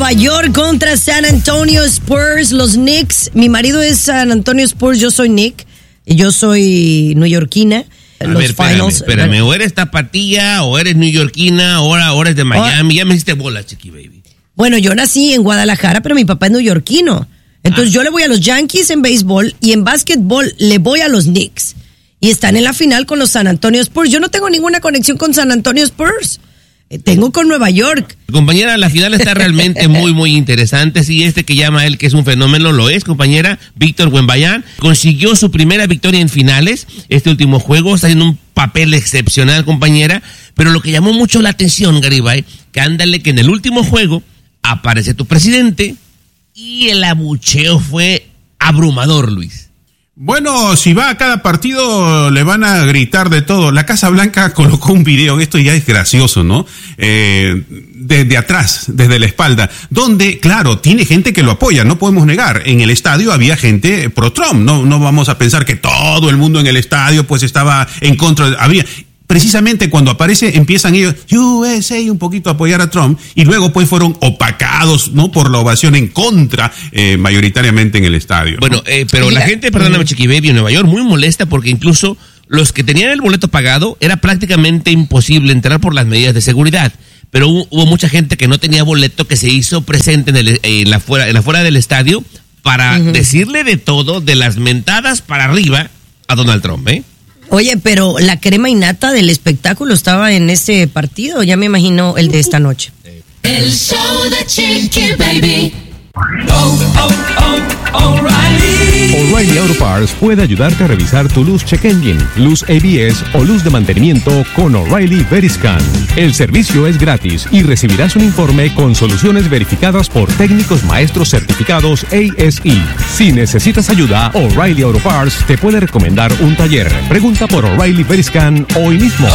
Nueva York contra San Antonio Spurs, los Knicks. Mi marido es San Antonio Spurs, yo soy Nick. Y yo soy neoyorquina. Espérame. O eres tapatía, o eres neoyorquina, o eres de Miami. Ya me hiciste bola, Chiqui Baby. Bueno, yo nací en Guadalajara, pero mi papá es neoyorquino. Entonces yo le voy a los Yankees en béisbol y en básquetbol le voy a los Knicks. Y están en la final con los San Antonio Spurs. Yo no tengo ninguna conexión con San Antonio Spurs. Tengo con Nueva York. Compañera, la final está realmente muy, muy interesante. Sí, que llama él que es un fenómeno, lo es, compañera. Víctor Wembanyama consiguió su primera victoria en finales. Este último juego está haciendo un papel excepcional, compañera. Pero lo que llamó mucho la atención, Garibay, que en el último juego aparece tu presidente y el abucheo fue abrumador, Luis. Bueno, si va a cada partido le van a gritar de todo. La Casa Blanca colocó un video, esto ya es gracioso, ¿no? Desde atrás, desde la espalda, donde, claro, tiene gente que lo apoya, no podemos negar. En el estadio había gente pro-Trump, no vamos a pensar que todo el mundo en el estadio pues estaba en contra, había... Precisamente cuando aparece empiezan ellos, USA, un poquito a apoyar a Trump, y luego pues fueron opacados, ¿no? Por la ovación en contra, mayoritariamente en el estadio, ¿no? Bueno, pero la gente, perdóname, Chiqui Baby, en Nueva York, muy molesta porque incluso los que tenían el boleto pagado, era prácticamente imposible entrar por las medidas de seguridad. Pero hubo mucha gente que no tenía boleto que se hizo presente en la afuera del estadio para decirle de todo, de las mentadas para arriba a Donald Trump, ¿eh? Oye, pero la crema innata del espectáculo estaba en ese partido. Ya me imagino el de esta noche. El show de Chiqui Baby. O'Reilly Auto Parts puede ayudarte a revisar tu luz check engine, luz ABS o luz de mantenimiento con O'Reilly Veriscan. El servicio es gratis y recibirás un informe con soluciones verificadas por técnicos maestros certificados ASE. Si necesitas ayuda, O'Reilly Auto Parts te puede recomendar un taller. Pregunta por O'Reilly Veriscan hoy mismo.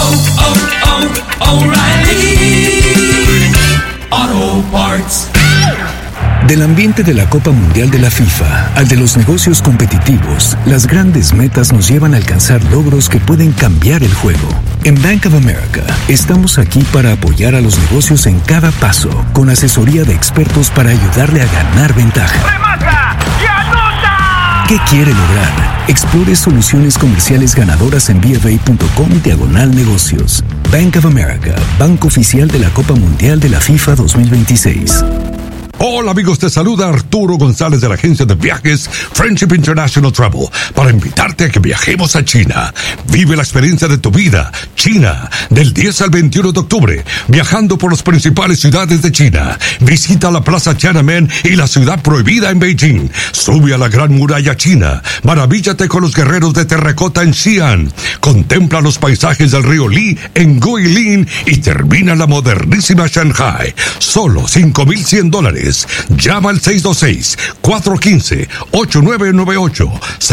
O'Reilly Auto Parts. Del ambiente de la Copa Mundial de la FIFA al de los negocios competitivos, las grandes metas nos llevan a alcanzar logros que pueden cambiar el juego. En Bank of America, estamos aquí para apoyar a los negocios en cada paso, con asesoría de expertos para ayudarle a ganar ventaja. ¡Remata! ¡Y anota! ¿Qué quiere lograr? Explore soluciones comerciales ganadoras en BofA.com/negocios. Bank of America, banco oficial de la Copa Mundial de la FIFA 2026. Hola amigos, te saluda Arturo González de la agencia de viajes Friendship International Travel para invitarte a que viajemos a China. Vive la experiencia de tu vida. China, del 10 al 21 de octubre, viajando por las principales ciudades de China. Visita la Plaza Tiananmen y la ciudad prohibida en Beijing. Sube a la Gran Muralla China. Maravíllate con los guerreros de terracota en Xi'an. Contempla los paisajes del río Li en Guilin y termina la modernísima Shanghai. Solo $5,100. Llama al 626-415-8998.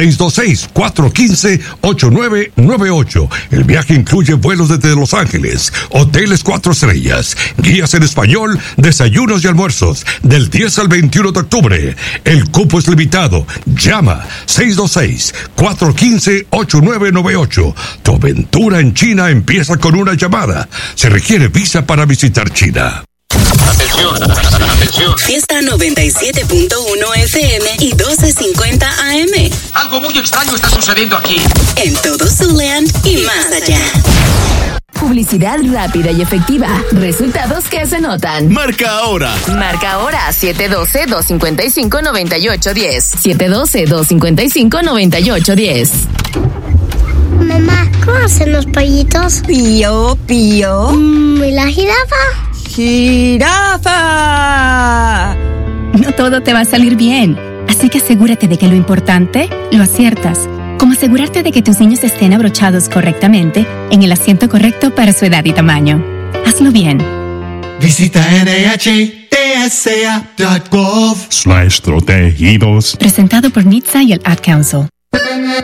626-415-8998. El viaje incluye vuelos desde Los Ángeles, hoteles 4 estrellas, guías en español, desayunos y almuerzos, del 10 al 21 de octubre. El cupo es limitado. Llama 626-415-8998. Tu aventura en China empieza con una llamada. Se requiere visa para visitar China. Atención. Fiesta 97.1 FM y 1250 AM. Algo muy extraño está sucediendo aquí. En todo Zuland y más allá. Publicidad rápida y efectiva. Resultados que se notan. Marca ahora. Marca ahora 712-255-9810. 712-255-9810. Mamá, ¿cómo hacen los pollitos? Pío, pío. ¿Y la jirafa? ¡Jirafa! No todo te va a salir bien, así que asegúrate de que lo importante lo aciertas, como asegurarte de que tus niños estén abrochados correctamente en el asiento correcto para su edad y tamaño. Hazlo bien. Visita NIHTSA.gov/protegidos. Presentado por NHTSA y el Ad Council.